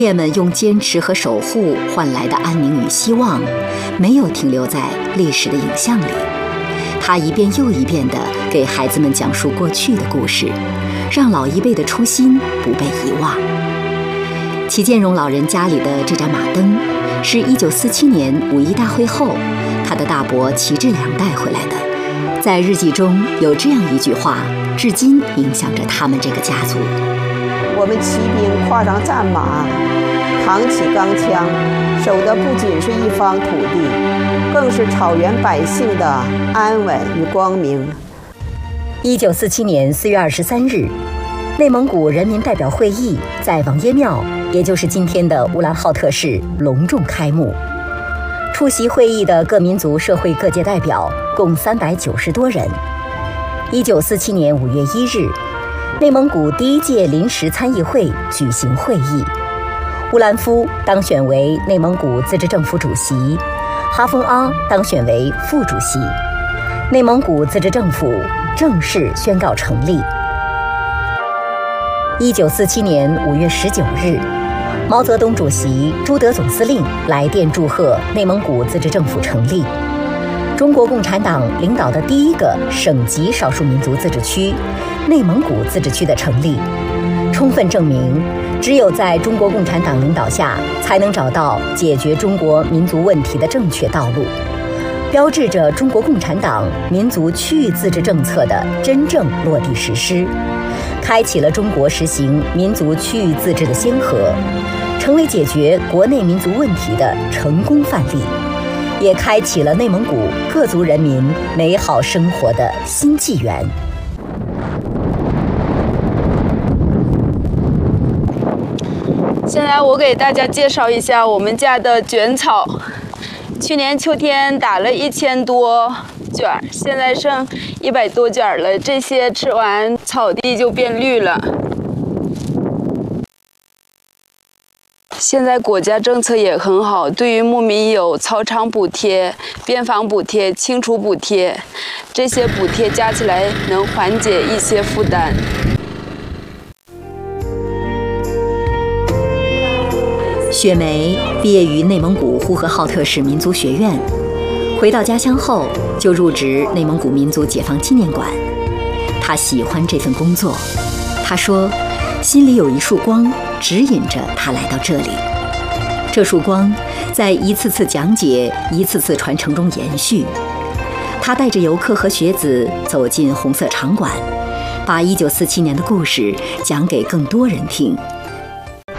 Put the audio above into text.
业们用坚持和守护换来的安宁与希望，没有停留在历史的影像里。他一遍又一遍地给孩子们讲述过去的故事，让老一辈的初心不被遗忘。齐建荣老人家里的这盏马灯，是1947年5·1大会后，他的大伯齐志良带回来的。在日记中有这样一句话，至今影响着他们这个家族： 我们骑兵跨上战马，扛起钢枪，守的不仅是一方土地，更是草原百姓的安稳与光明。 1947年4月23日，内蒙古人民代表会议在王爷庙，也就是今天的乌兰浩特市隆重开幕。出席会议的各民族社会各界代表共390多人。1947年5月1日，内蒙古第1届临时参议会举行会议，乌兰夫当选为内蒙古自治政府主席，哈峰阿当选为副主席，内蒙古自治政府正式宣告成立。1947年5月19日，毛泽东主席、朱德总司令来电祝贺内蒙古自治政府成立，中国共产党领导的第1个省级少数民族自治区——内蒙古自治区的成立，充分证明，只有在中国共产党领导下，才能找到解决中国民族问题的正确道路，标志着中国共产党民族区域自治政策的真正落地实施，开启了中国实行民族区域自治的先河，成为解决国内民族问题的成功范例，也开启了内蒙古各族人民美好生活的新纪元。 现在我给大家介绍一下我们家的卷草。去年秋天打了1000多卷，现在剩100多卷了。这些吃完，草地就变绿了。现在国家政策也很好，对于牧民有草场补贴、边防补贴、清除补贴，这些补贴加起来能缓解一些负担。 雪梅毕业于内蒙古呼和浩特市民族学院，回到家乡后就入职内蒙古民族解放纪念馆。她喜欢这份工作，她说，心里有一束光指引着她来到这里。这束光在一次次讲解、一次次传承中延续。她带着游客和学子走进红色场馆，把1947年的故事讲给更多人听，